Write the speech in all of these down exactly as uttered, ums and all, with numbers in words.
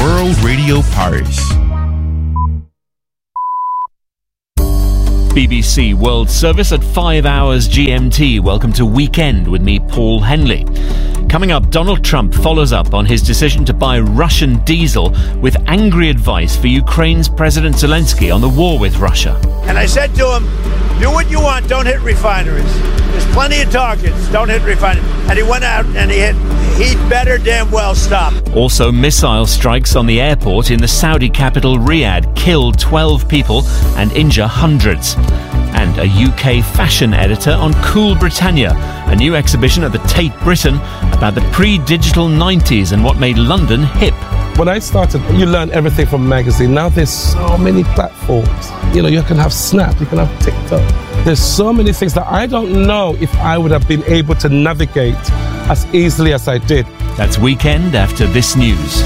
World Radio Paris. B B C World Service at five hours G M T. Welcome to Weekend with me, Paul Henley. Coming up, Donald Trump follows up on his decision to buy Russian diesel with angry advice for Ukraine's President Zelensky on the war with Russia. And I said to him, do what you want, don't hit refineries. There's plenty of targets, don't hit refineries. And he went out and he hit, he'd better damn well stop. Also, missile strikes on the airport in the Saudi capital Riyadh killed twelve people and injure hundreds. And a U K fashion editor on Cool Britannia, a new exhibition at the Tate Britain about the pre-digital nineties and what made London hip. When I started, you learn everything from magazine. Now there's so many platforms. You know, you can have Snap, you can have TikTok. There's so many things that I don't know if I would have been able to navigate as easily as I did. That's Weekend after this news.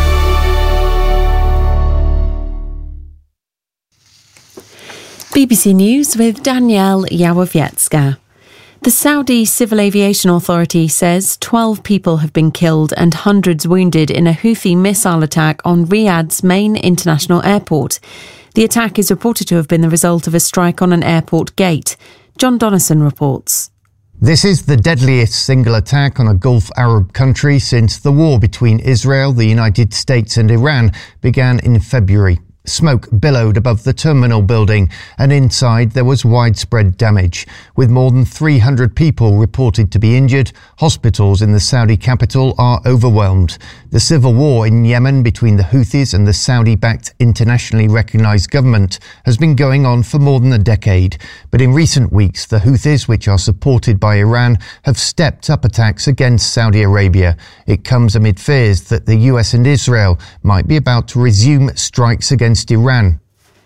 B B C News with Danielle Yawowiecka. The Saudi Civil Aviation Authority says twelve people have been killed and hundreds wounded in a Houthi missile attack on Riyadh's main international airport. The attack is reported to have been the result of a strike on an airport gate. John Donnison reports. This is the deadliest single attack on a Gulf Arab country since the war between Israel, the United States and Iran began in February. Smoke billowed above the terminal building, and inside there was widespread damage. With more than three hundred people reported to be injured, hospitals in the Saudi capital are overwhelmed. The civil war in Yemen between the Houthis and the Saudi-backed internationally recognised government has been going on for more than a decade. But in recent weeks, the Houthis, which are supported by Iran, have stepped up attacks against Saudi Arabia. It comes amid fears that the U S and Israel might be about to resume strikes against Iran.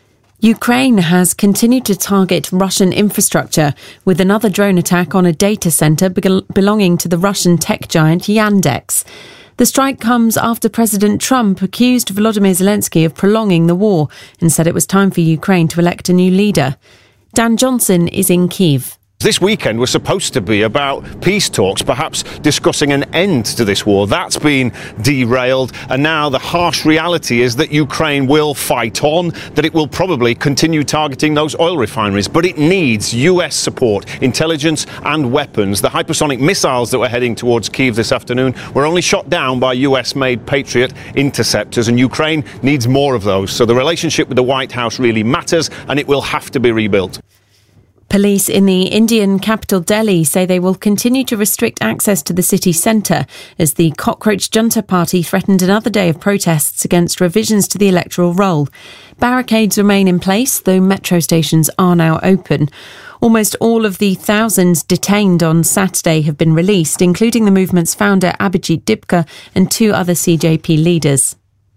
Ukraine has continued to target Russian infrastructure with another drone attack on a data centre be- belonging to the Russian tech giant Yandex. The strike comes after President Trump accused Volodymyr Zelensky of prolonging the war and said it was time for Ukraine to elect a new leader. Dan Johnson is in Kyiv. This weekend was supposed to be about peace talks, perhaps discussing an end to this war. That's been derailed, and now the harsh reality is that Ukraine will fight on, that it will probably continue targeting those oil refineries, but it needs U S support, intelligence and weapons. The hypersonic missiles that were heading towards Kyiv this afternoon were only shot down by U S-made Patriot interceptors, and Ukraine needs more of those. So the relationship with the White House really matters, and it will have to be rebuilt. Police in the Indian capital Delhi say they will continue to restrict access to the city centre as the Cockroach Junta Party threatened another day of protests against revisions to the electoral roll. Barricades remain in place, though metro stations are now open. Almost all of the thousands detained on Saturday have been released, including the movement's founder Abhijit Dipka and two other C J P leaders.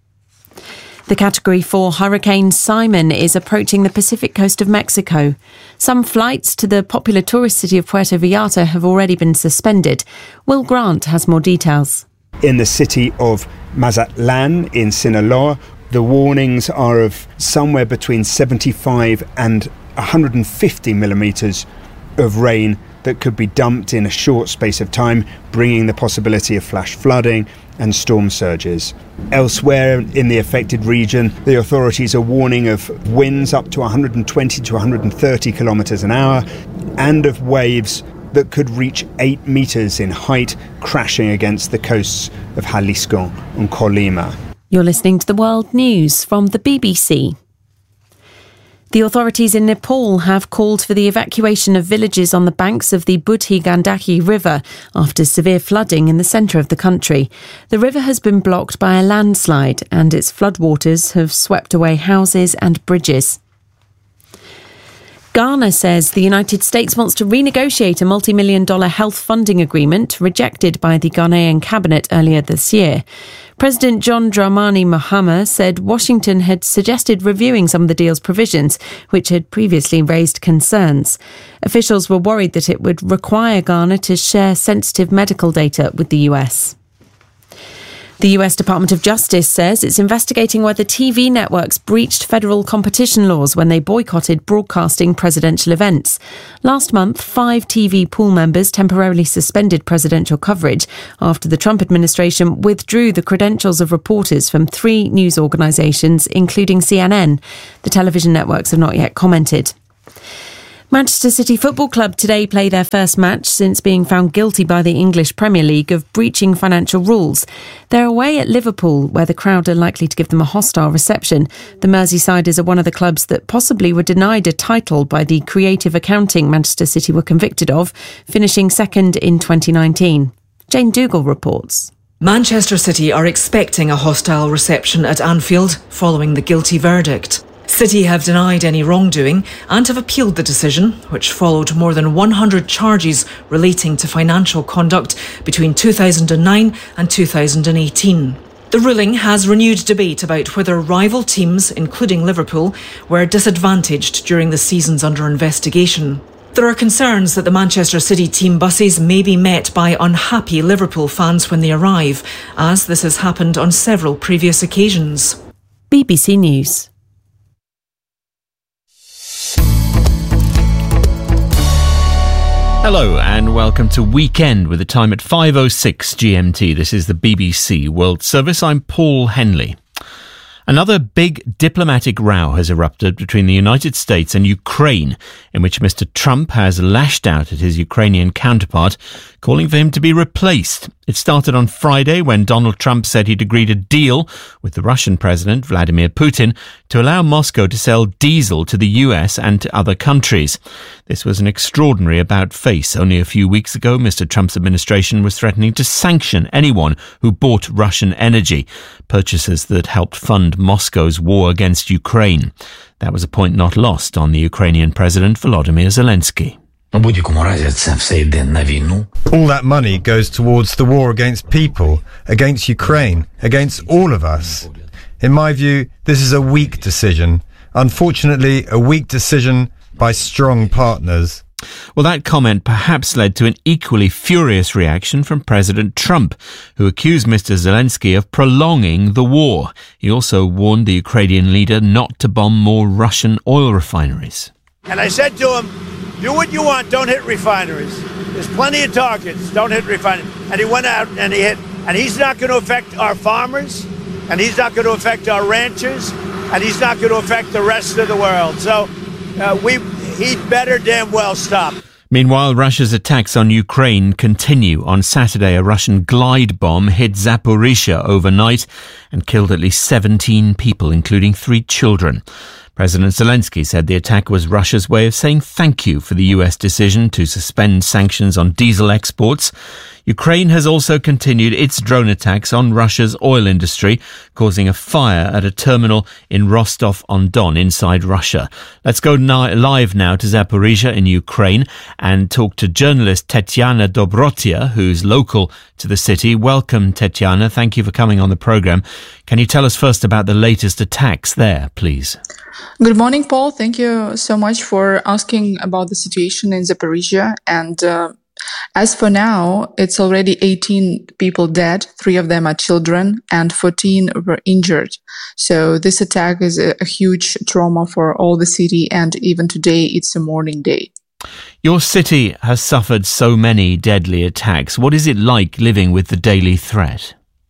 The Category four Hurricane Simon is approaching the Pacific coast of Mexico. Some flights to the popular tourist city of Puerto Vallarta have already been suspended. Will Grant has more details. In the city of Mazatlan in Sinaloa, the warnings are of somewhere between seventy-five and one hundred fifty millimetres of rain that could be dumped in a short space of time, bringing the possibility of flash flooding and storm surges. Elsewhere in the affected region, the authorities are warning of winds up to one hundred twenty to one hundred thirty kilometres an hour and of waves that could reach eight metres in height, crashing against the coasts of Jalisco and Colima. You're listening to the World News from the B B C. The authorities in Nepal have called for the evacuation of villages on the banks of the Budhi Gandaki River after severe flooding in the centre of the country. The river has been blocked by a landslide and its floodwaters have swept away houses and bridges. Ghana says the United States wants to renegotiate a multi-million dollar health funding agreement rejected by the Ghanaian cabinet earlier this year. President John Dramani Mahama said Washington had suggested reviewing some of the deal's provisions, which had previously raised concerns. Officials were worried that it would require Ghana to share sensitive medical data with the U S. The U S Department of Justice says it's investigating whether T V networks breached federal competition laws when they boycotted broadcasting presidential events. Last month, five T V pool members temporarily suspended presidential coverage after the Trump administration withdrew the credentials of reporters from three news organisations, including C N N. The television networks have not yet commented. Manchester City Football Club today play their first match since being found guilty by the English Premier League of breaching financial rules. They're away at Liverpool, where the crowd are likely to give them a hostile reception. The Merseysiders are one of the clubs that possibly were denied a title by the creative accounting Manchester City were convicted of, finishing second in twenty nineteen. Jane Dougal reports. Manchester City are expecting a hostile reception at Anfield following the guilty verdict. City have denied any wrongdoing and have appealed the decision, which followed more than one hundred charges relating to financial conduct between two thousand nine and two thousand eighteen. The ruling has renewed debate about whether rival teams, including Liverpool, were disadvantaged during the seasons under investigation. There are concerns that the Manchester City team buses may be met by unhappy Liverpool fans when they arrive, as this has happened on several previous occasions. B B C News. Hello and welcome to Weekend with a time at five oh six G M T. This is the B B C World Service. I'm Paul Henley. Another big diplomatic row has erupted between the United States and Ukraine, in which Mister Trump has lashed out at his Ukrainian counterpart, calling for him to be replaced. It started on Friday when Donald Trump said he'd agreed a deal with the Russian President, Vladimir Putin, to allow Moscow to sell diesel to the U S and to other countries. This was an extraordinary about-face. Only a few weeks ago, Mister Trump's administration was threatening to sanction anyone who bought Russian energy, purchases that helped fund Moscow's war against Ukraine. That was a point not lost on the Ukrainian President Volodymyr Zelensky. All that money goes towards the war against people, against Ukraine, against all of us. In my view, this is a weak decision. Unfortunately, a weak decision by strong partners. Well, that comment perhaps led to an equally furious reaction from President Trump, who accused Mister Zelensky of prolonging the war. He also warned the Ukrainian leader not to bomb more Russian oil refineries. And I said to him, do what you want, don't hit refineries. There's plenty of targets, don't hit refineries. And he went out and he hit. And he's not going to affect our farmers, and he's not going to affect our ranchers, and he's not going to affect the rest of the world. So uh, we he'd better damn well stop. Meanwhile, Russia's attacks on Ukraine continue. On Saturday, a Russian glide bomb hit Zaporizhzhia overnight and killed at least seventeen people, including three children. President Zelensky said the attack was Russia's way of saying thank you for the U S decision to suspend sanctions on diesel exports. Ukraine has also continued its drone attacks on Russia's oil industry, causing a fire at a terminal in Rostov-on-Don inside Russia. Let's go ni- live now to Zaporizhzhia in Ukraine and talk to journalist Tetiana Dobrotia, who's local to the city. Welcome, Tetiana. Thank you for coming on the programme. Can you tell us first about the latest attacks there, please? Good morning, Paul. Thank you so much for asking about the situation in Zaporizhzhia. And uh, as for now, it's already eighteen people dead. Three of them are children and fourteen were injured. So this attack is a, a huge trauma for all the city. And even today, it's a mourning day. Your city has suffered so many deadly attacks. What is it like living with the daily threat?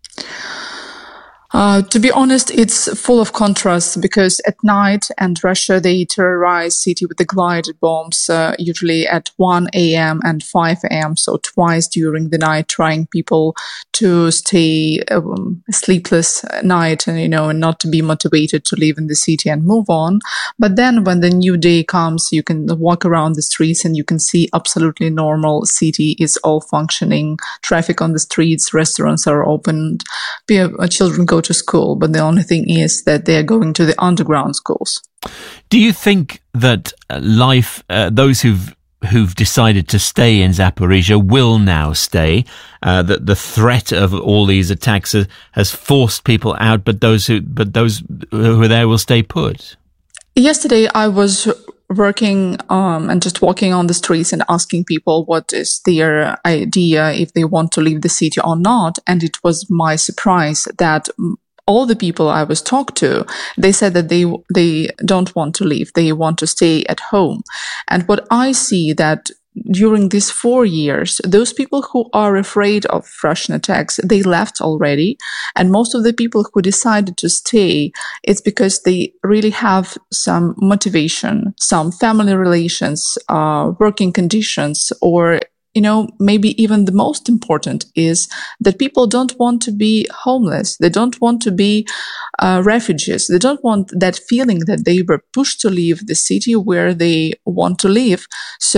Uh, to be honest, it's full of contrasts because at night and Russia, they terrorize city with the glided bombs, uh, usually at one a.m. and five a.m. So twice during the night, trying people to stay um, sleepless at night and, you know, and not to be motivated to live in the city and move on. But then when the new day comes, you can walk around the streets and you can see absolutely normal city is all functioning. Traffic on the streets, restaurants are opened, children go to school, but the only thing is that they are going to the underground schools. Do you think that life, uh, those who've who've decided to stay in Zaporizhzhia will now stay, uh, that the threat of all these attacks has, has forced people out, but those who but those who are there will stay put? Yesterday, I was working um, and just walking on the streets and asking people what is their idea, if they want to leave the city or not. And it was my surprise that all the people I was talked to, they said that they they don't want to leave. They want to stay at home. And what I see that during these four years, those people who are afraid of Russian attacks, they left already. And most of the people who decided to stay, it's because they really have some motivation, some family relations, uh, working conditions, or you know, maybe even the most important is that people don't want to be homeless. They don't want to be uh, refugees. They don't want that feeling that they were pushed to leave the city where they want to live.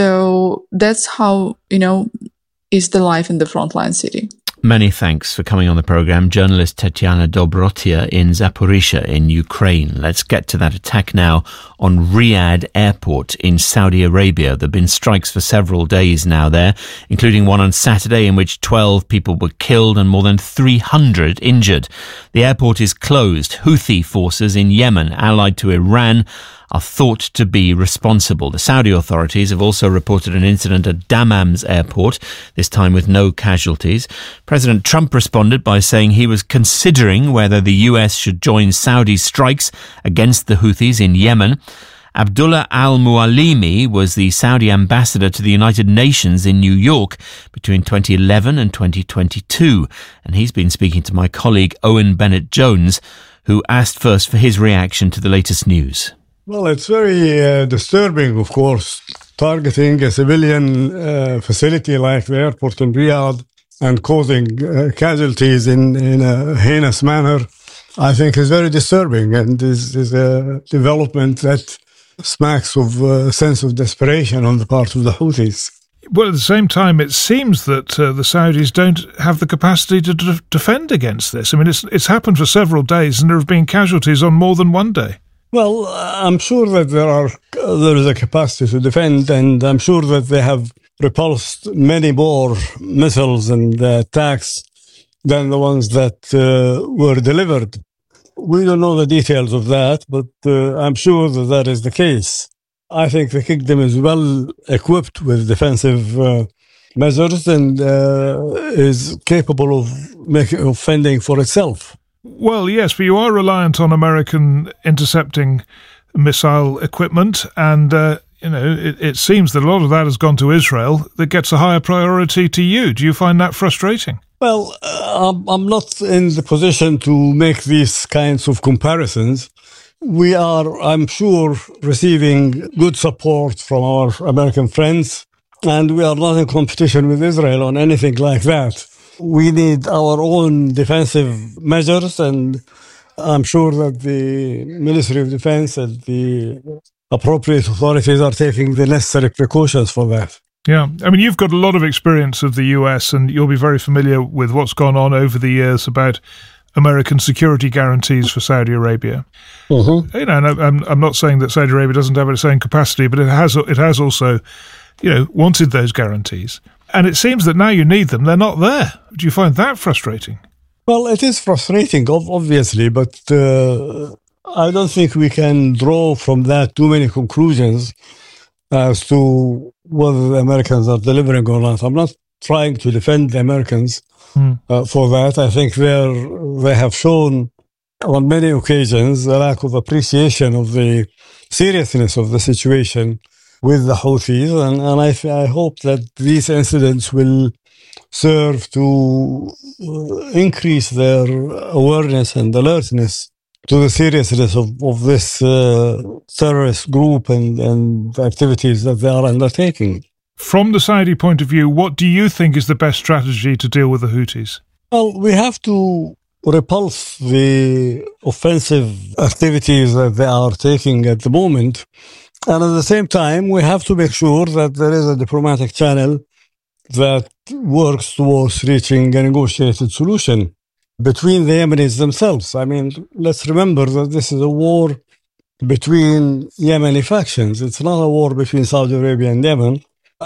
So that's how, you know, is the life in the frontline city. Many thanks for coming on the programme. Journalist Tetiana Dobrotia in Zaporizhzhia in Ukraine. Let's get to that attack now on Riyadh Airport in Saudi Arabia. There have been strikes for several days now there, including one on Saturday in which twelve people were killed and more than three hundred injured. The airport is closed. Houthi forces in Yemen, allied to Iran, are thought to be responsible. The Saudi authorities have also reported an incident at Dammam's airport, this time with no casualties. President Trump responded by saying he was considering whether the U S should join Saudi's strikes against the Houthis in Yemen. Abdullah al-Mualimi was the Saudi ambassador to the United Nations in New York between twenty eleven and twenty twenty-two, and he's been speaking to my colleague Owen Bennett-Jones, who asked first for his reaction to the latest news. Well, it's very uh, disturbing, of course, targeting a civilian uh, facility like the airport in Riyadh and causing uh, casualties in, in a heinous manner, I think is very disturbing, and is, is a development that smacks of a sense of desperation on the part of the Houthis. Well, at the same time, it seems that uh, the Saudis don't have the capacity to d- defend against this. I mean, it's it's happened for several days, and there have been casualties on more than one day. Well, I'm sure that there are there is a capacity to defend, and I'm sure that they have repulsed many more missiles and uh, attacks than the ones that uh, were delivered. We don't know the details of that, but uh, I'm sure that that is the case. I think the kingdom is well equipped with defensive uh, measures and uh, is capable of making of fending for itself. Well, yes, but you are reliant on American intercepting missile equipment, and uh, you know it, it seems that a lot of that has gone to Israel. That gets a higher priority to you. Do you find that frustrating? Well, uh, I'm, I'm not in the position to make these kinds of comparisons. We are, I'm sure, receiving good support from our American friends, and we are not in competition with Israel on anything like that. We need our own defensive measures, and I'm sure that the Ministry of Defense and the appropriate authorities are taking the necessary precautions for that. Yeah, I mean, you've got a lot of experience of the U S, and you'll be very familiar with what's gone on over the years about American security guarantees for Saudi Arabia. Mm-hmm. You know, and I'm, I'm not saying that Saudi Arabia doesn't have its own capacity, but it has it has also, you know, wanted those guarantees. And it seems that now you need them, they're not there. Do you find that frustrating? Well, it is frustrating, obviously, but uh, I don't think we can draw from that too many conclusions as to whether the Americans are delivering or not. I'm not trying to defend the Americans mm. uh, for that. I think they're, they have shown on many occasions a lack of appreciation of the seriousness of the situation with the Houthis, and, and I, I hope that these incidents will serve to increase their awareness and alertness to the seriousness of, of this uh, terrorist group and, and the activities that they are undertaking. From the Saudi point of view, what do you think is the best strategy to deal with the Houthis? Well, we have to repulse the offensive activities that they are taking at the moment. And at the same time, we have to make sure that there is a diplomatic channel that works towards reaching a negotiated solution between the Yemenis themselves. I mean, let's remember that this is a war between Yemeni factions. It's not a war between Saudi Arabia and Yemen.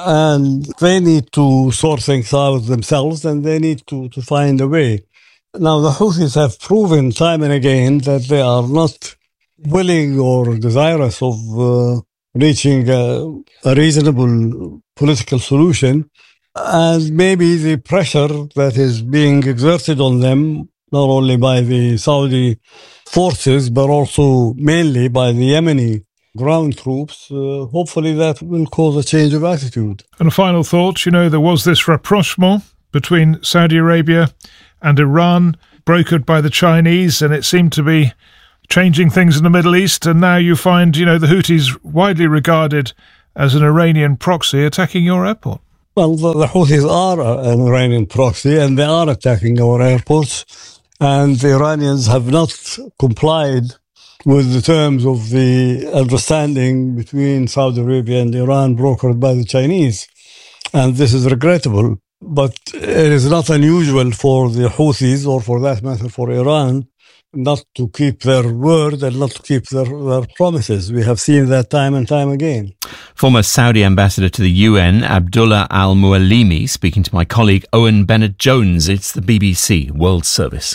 And they need to sort things out themselves, and they need to, to find a way. Now, the Houthis have proven time and again that they are not willing or desirous of uh, reaching a, a reasonable political solution. And maybe the pressure that is being exerted on them, not only by the Saudi forces, but also mainly by the Yemeni ground troops, uh, hopefully that will cause a change of attitude. And a final thought, you know, there was this rapprochement between Saudi Arabia and Iran, brokered by the Chinese, and it seemed to be changing things in the Middle East, and now you find, you know, the Houthis widely regarded as an Iranian proxy attacking your airport. Well, the, the Houthis are an Iranian proxy, and they are attacking our airports, and the Iranians have not complied with the terms of the understanding between Saudi Arabia and Iran brokered by the Chinese. And this is regrettable, but it is not unusual for the Houthis, or for that matter for Iran, not to keep their word and not to keep their, their promises. We have seen that time and time again. Former Saudi ambassador to the U N, Abdullah Al-Mualimi, speaking to my colleague Owen Bennett-Jones. It's the B B C World Service.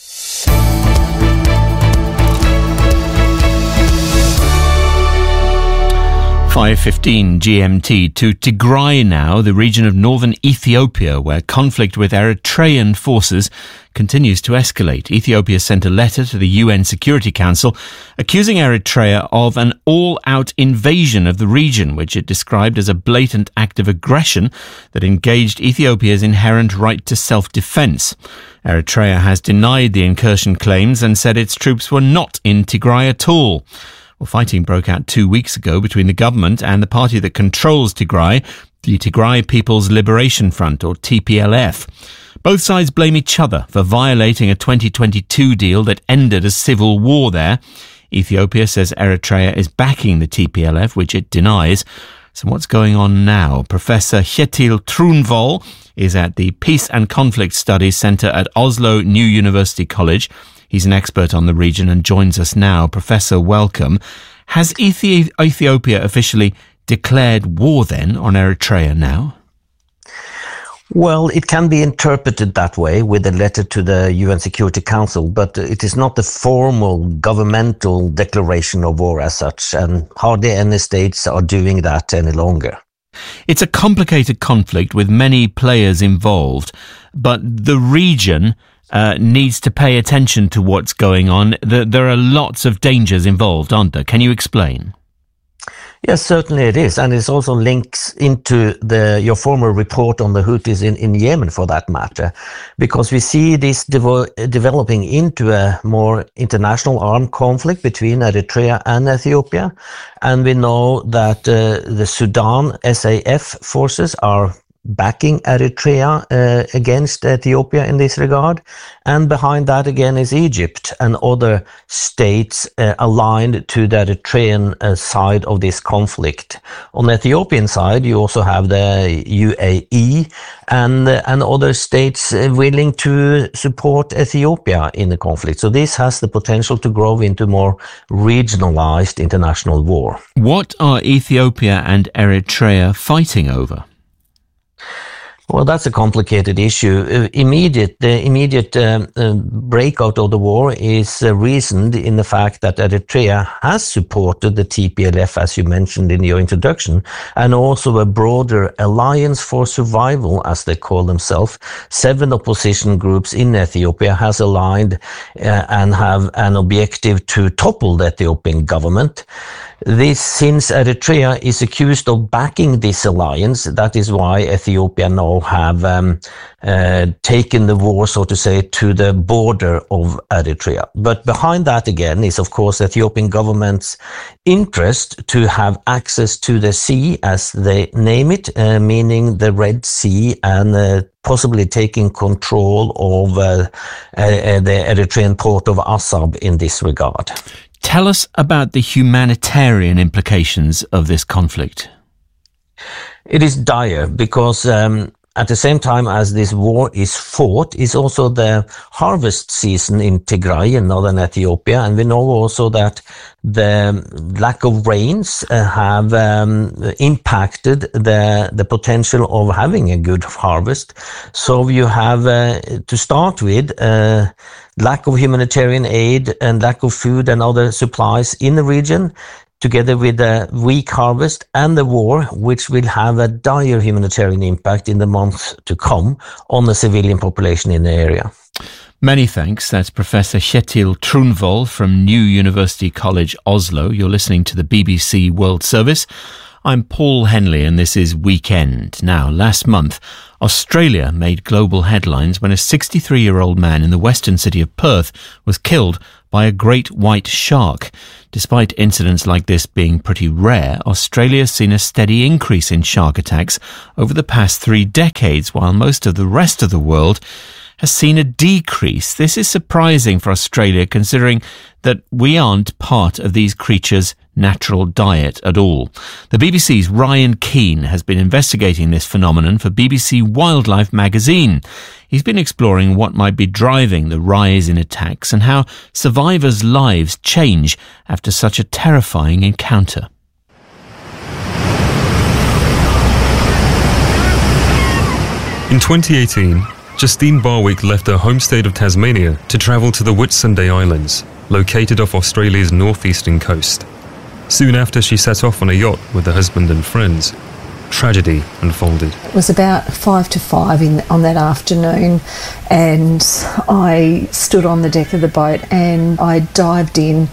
five fifteen G M T to Tigray now, the region of northern Ethiopia, where conflict with Eritrean forces continues to escalate. Ethiopia sent a letter to the U N Security Council accusing Eritrea of an all-out invasion of the region, which it described as a blatant act of aggression that engaged Ethiopia's inherent right to self-defense. Eritrea has denied the incursion claims and said its troops were not in Tigray at all. Well, fighting broke out two weeks ago between the government and the party that controls Tigray, the Tigray People's Liberation Front, or T P L F. Both sides blame each other for violating a twenty twenty-two deal that ended a civil war there. Ethiopia says Eritrea is backing the T P L F, which it denies. So what's going on now? Professor Kjetil Trunvoll is at the Peace and Conflict Studies Centre at Oslo New University College. He's an expert on the region and joins us now. Professor, welcome. Has Ethi- Ethiopia officially declared war then on Eritrea now? Well, it can be interpreted that way with a letter to the U N Security Council, but it is not a formal governmental declaration of war as such, and hardly any states are doing that any longer. It's a complicated conflict with many players involved, but the region uh, needs to pay attention to what's going on. The, there are lots of dangers involved, aren't there? Can you explain? Yes, certainly it is. And it also links into the your former report on the Houthis in, in Yemen, for that matter, because we see this devo- developing into a more international armed conflict between Eritrea and Ethiopia. And we know that uh, the Sudan S A F forces are backing Eritrea uh, against Ethiopia in this regard. And behind that again is Egypt and other states uh, aligned to the Eritrean uh, side of this conflict. On the Ethiopian side, you also have the U A E and, uh, and other states uh, willing to support Ethiopia in the conflict. So this has the potential to grow into more regionalized international war. What are Ethiopia and Eritrea fighting over? Well, that's a complicated issue. Uh, immediate, the immediate um, uh, breakout of the war is uh, reasoned in the fact that Eritrea has supported the T P L F, as you mentioned in your introduction, and also a broader alliance for survival, as they call themselves. Seven opposition groups in Ethiopia has aligned uh, and have an objective to topple the Ethiopian government. This, since Eritrea is accused of backing this alliance, that is why Ethiopia now have um, uh, taken the war, so to say, to the border of Eritrea. But behind that again is, of course, the Ethiopian government's interest to have access to the sea, as they name it, uh, meaning the Red Sea, and uh, possibly taking control of uh, uh, the Eritrean port of Assab in this regard. Tell us about the humanitarian implications of this conflict. It is dire because um, at the same time as this war is fought is also the harvest season in Tigray in northern Ethiopia. And we know also that the lack of rains uh, have um, impacted the, the potential of having a good harvest. So you have, uh, to start with, uh, lack of humanitarian aid and lack of food and other supplies in the region. together with a weak harvest and the war, which will have a dire humanitarian impact in the months to come on the civilian population in the area. Many thanks. That's Professor Kjetil Trunvoll from New University College Oslo. You're listening to the B B C World Service. I'm Paul Henley and this is Weekend. Now, last month, Australia made global headlines when a sixty-three-year-old man in the western city of Perth was killed by a great white shark. Despite incidents like this being pretty rare, Australia has seen a steady increase in shark attacks over the past three decades, while most of the rest of the world has seen a decrease. This is surprising for Australia, considering that we aren't part of these creatures' natural diet at all. The B B C's Ryan Keane has been investigating this phenomenon for B B C Wildlife magazine. He's been exploring what might be driving the rise in attacks and how survivors' lives change after such a terrifying encounter. In twenty eighteen, Justine Barwick left her home state of Tasmania to travel to the Whitsunday Islands, located off Australia's northeastern coast. Soon after, she set off on a yacht with her husband and friends. Tragedy unfolded. It was about five to five in, on that afternoon, and I stood on the deck of the boat and I dived in.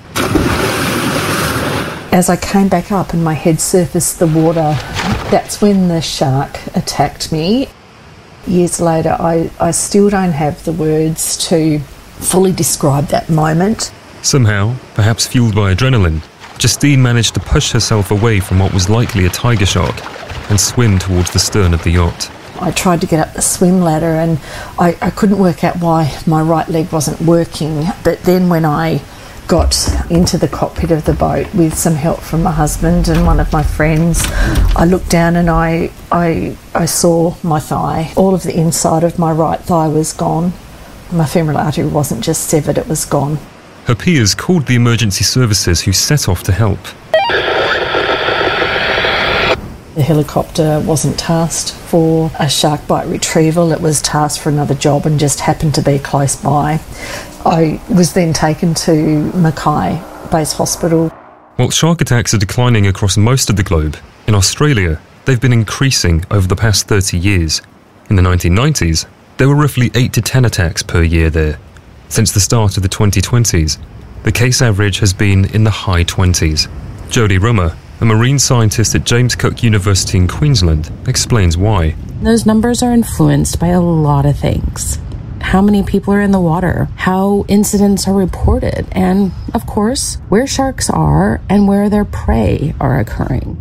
As I came back up and my head surfaced the water, that's when the shark attacked me. Years later, I, I still don't have the words to fully describe that moment. Somehow, perhaps fueled by adrenaline, Justine managed to push herself away from what was likely a tiger shark and swim towards the stern of the yacht. I tried to get up the swim ladder and I, I couldn't work out why my right leg wasn't working. But then when I got into the cockpit of the boat with some help from my husband and one of my friends, I looked down and I, I, I saw my thigh. All of the inside of my right thigh was gone. My femoral artery wasn't just severed, it was gone. Her peers called the emergency services, who set off to help. The helicopter wasn't tasked for a shark bite retrieval, it was tasked for another job and just happened to be close by. I was then taken to Mackay Base Hospital. While shark attacks are declining across most of the globe, in Australia they've been increasing over the past thirty years. In the nineteen nineties, there were roughly eight to ten attacks per year there. Since the start of the twenty twenties, the case average has been in the high twenties. Jodie Rummer, a marine scientist at James Cook University in Queensland, explains why. Those numbers are influenced by a lot of things. How many people are in the water, how incidents are reported, and, of course, where sharks are and where their prey are occurring.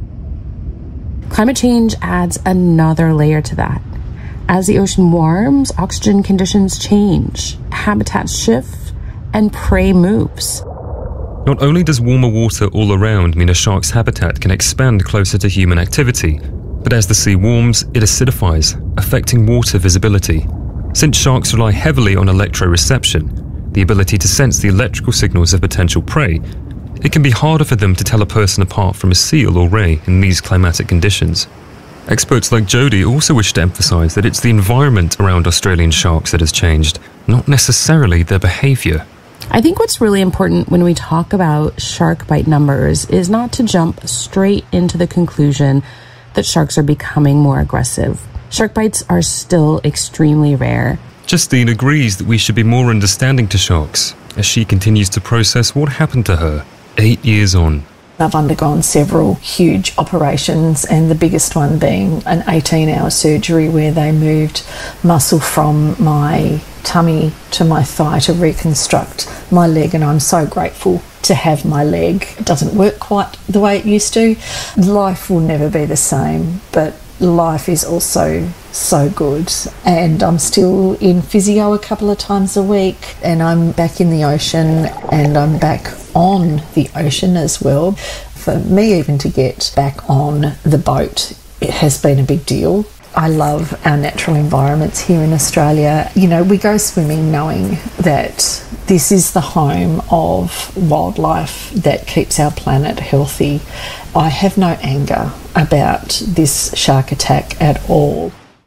Climate change adds another layer to that. As the ocean warms, oxygen conditions change, habitats shift, and prey moves. Not only does warmer water all around mean a shark's habitat can expand closer to human activity, but as the sea warms, it acidifies, affecting water visibility. Since sharks rely heavily on electroreception, the ability to sense the electrical signals of potential prey, it can be harder for them to tell a person apart from a seal or ray in these climatic conditions. Experts like Jodie also wish to emphasise that it's the environment around Australian sharks that has changed, not necessarily their behaviour. I think what's really important when we talk about shark bite numbers is not to jump straight into the conclusion that sharks are becoming more aggressive. Shark bites are still extremely rare. Justine agrees that we should be more understanding to sharks as she continues to process what happened to her eight years on. I've undergone several huge operations, and the biggest one being an eighteen-hour surgery where they moved muscle from my tummy to my thigh to reconstruct my leg, and I'm so grateful to have my leg. It doesn't work quite the way it used to. Life will never be the same, but life is also so good, and I'm still in physio a couple of times a week, and I'm back in the ocean, and I'm back on the ocean as well. For me, even to get back on the boat, it has been a big deal. I love our natural environments here in Australia. You know, we go swimming knowing that this is the home of wildlife that keeps our planet healthy. I have no anger about this shark attack at all.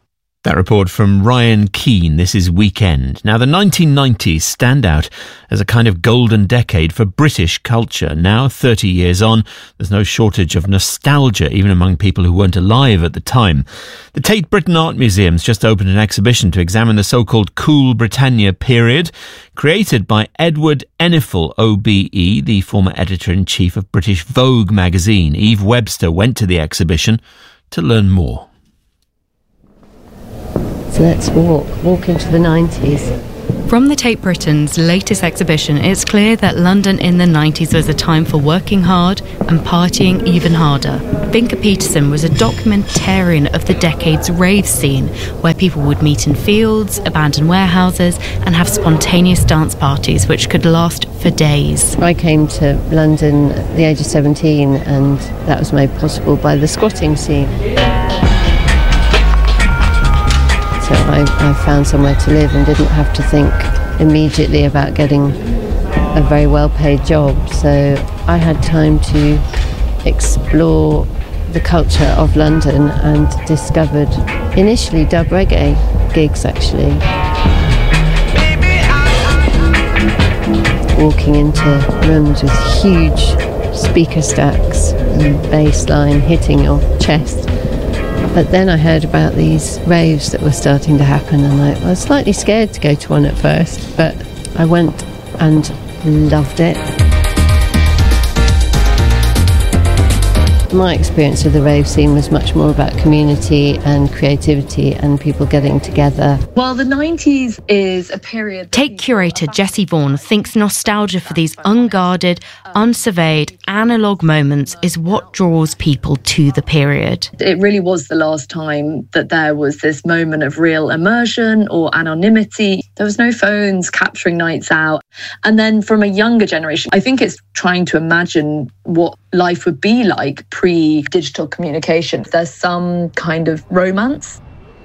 That report from Ryan Keane. This is Weekend. Now, the nineteen nineties stand out as a kind of golden decade for British culture. Now, thirty years on, there's no shortage of nostalgia, even among people who weren't alive at the time. The Tate Britain Art Museum's just opened an exhibition to examine the so-called Cool Britannia period, created by Edward Enninful, O B E, the former editor-in-chief of British Vogue magazine. Eve Webster went to the exhibition to learn more. So let's walk, walk into the nineties. From the Tate Britain's latest exhibition, it's clear that London in the nineties was a time for working hard and partying even harder. Vinka Peterson was a documentarian of the decade's rave scene, where people would meet in fields, abandoned warehouses, and have spontaneous dance parties which could last for days. I came to London at the age of seventeen, and that was made possible by the squatting scene. So I, I found somewhere to live and didn't have to think immediately about getting a very well-paid job. So I had time to explore the culture of London and discovered initially dub reggae gigs, actually. Walking into rooms with huge speaker stacks and bass line hitting your chest. But then I heard about these raves that were starting to happen, and I was slightly scared to go to one at first, but I went and loved it. My experience of the rave scene was much more about community and creativity and people getting together. Well, the nineties is a period... Tate curator Jessie Vaughan thinks nostalgia for these unguarded, unsurveyed, analogue moments is what draws people to the period. It really was the last time that there was this moment of real immersion or anonymity. There was no phones capturing nights out. And then from a younger generation, I think it's trying to imagine what life would be like pre-digital communication. There's some kind of romance.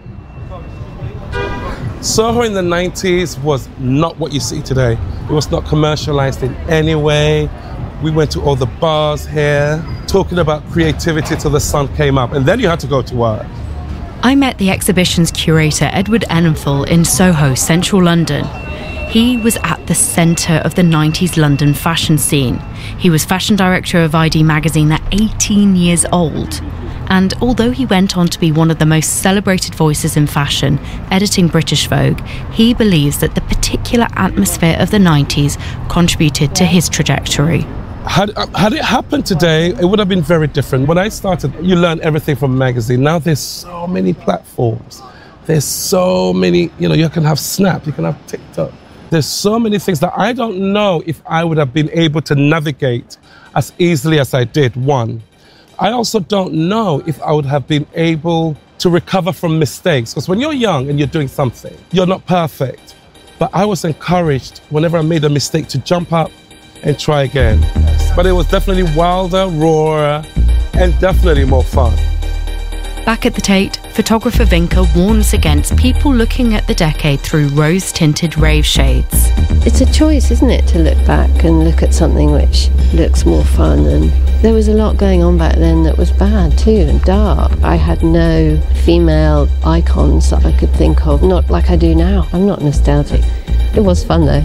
Soho in the nineties was not what you see today. It was not commercialized in any way. We went to all the bars here, talking about creativity till the sun came up, and then you had to go to work. I met the exhibition's curator, Edward Enninful, in Soho, central London. He was at the centre of the nineties London fashion scene. He was fashion director of I D magazine at eighteen years old. And although he went on to be one of the most celebrated voices in fashion, editing British Vogue, he believes that the particular atmosphere of the nineties contributed to his trajectory. Had, had it happened today, it would have been very different. When I started, you learn everything from a magazine. Now there's so many platforms. There's so many, you know, you can have Snap, you can have TikTok. There's so many things that I don't know if I would have been able to navigate as easily as I did, one. I also don't know if I would have been able to recover from mistakes. Because when you're young and you're doing something, you're not perfect. But I was encouraged whenever I made a mistake to jump up and try again. But it was definitely wilder, rawer, and definitely more fun. Back at the Tate, photographer Vinka warns against people looking at the decade through rose-tinted rave shades. It's a choice, isn't it, to look back and look at something which looks more fun. And there was a lot going on back then that was bad too, and dark. I had no female icons that I could think of, not like I do now. I'm not nostalgic. It was fun though.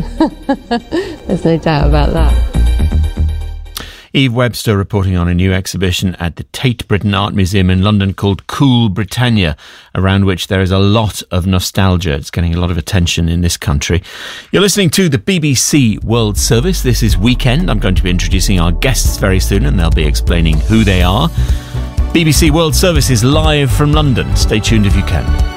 There's no doubt about that. Eve Webster reporting on a new exhibition at the Tate Britain Art Museum in London called Cool Britannia, around which there is a lot of nostalgia. It's getting a lot of attention in this country. You're listening to the B B C World Service. This is Weekend. I'm going to be introducing our guests very soon, and they'll be explaining who they are. B B C World Service is live from London. Stay tuned if you can.